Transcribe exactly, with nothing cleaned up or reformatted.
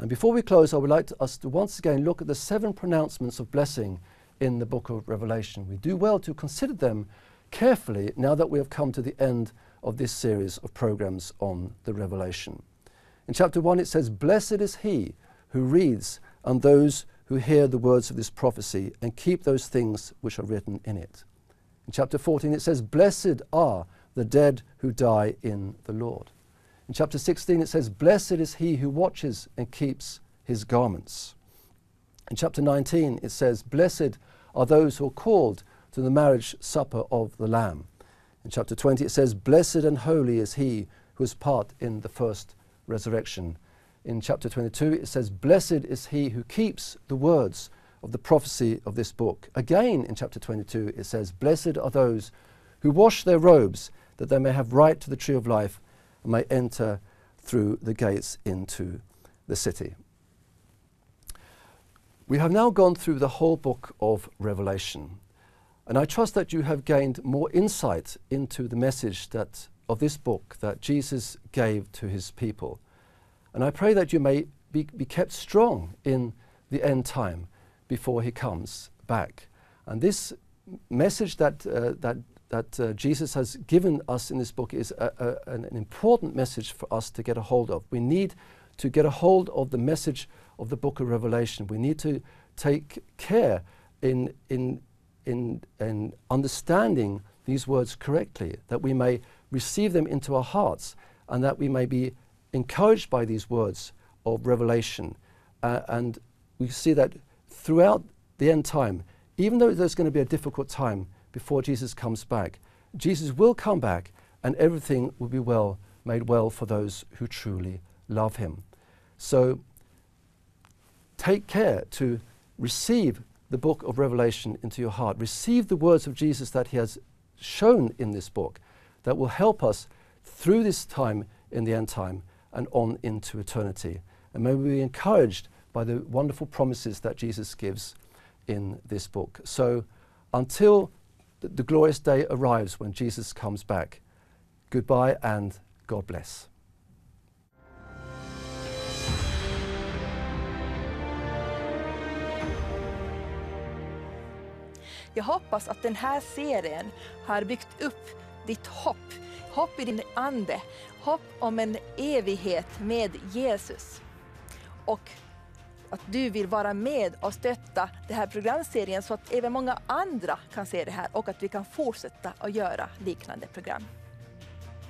And before we close, I would like to, us to once again look at the seven pronouncements of blessing in the book of Revelation. We do well to consider them carefully now that we have come to the end of this series of programs on the Revelation. In chapter one it says, "Blessed is he who reads and those who hear the words of this prophecy and keep those things which are written in it." In chapter fourteen it says, "Blessed are the dead who die in the Lord." In chapter sixteen it says, "Blessed is he who watches and keeps his garments." In chapter nineteen it says, "Blessed are those who are called to the marriage supper of the Lamb." In chapter twenty it says, "Blessed and holy is he who is part in the first resurrection." In chapter twenty-two it says, "Blessed is he who keeps the words of the prophecy of this book." Again in chapter twenty-two it says, "Blessed are those who wash their robes, that they may have right to the tree of life and may enter through the gates into the city." We have now gone through the whole book of Revelation, and I trust that you have gained more insight into the message that of this book that Jesus gave to his people. And I pray that you may be, be kept strong in the end time before he comes back. And this message that uh, that that uh, Jesus has given us in this book is a, a, an, an important message for us to get a hold of. We need to get a hold of the message of the book of Revelation. We need to take care in in in, in understanding these words correctly, that we may receive them into our hearts and that we may be encouraged by these words of Revelation. Uh, and we see that throughout the end time, even though there's going to be a difficult time before Jesus comes back, Jesus will come back and everything will be well, made well for those who truly love him. So take care to receive the book of Revelation into your heart. Receive the words of Jesus that he has shown in this book that will help us through this time in the end time and on into eternity. And may we be encouraged by the wonderful promises that Jesus gives in this book. So until the, the glorious day arrives when Jesus comes back, goodbye and God bless. Jag hoppas att den här serien har byggt upp ditt hopp. Hopp i din ande. Hopp om en evighet med Jesus. Och att du vill vara med och stötta den här programserien så att även många andra kan se det här och att vi kan fortsätta att göra liknande program.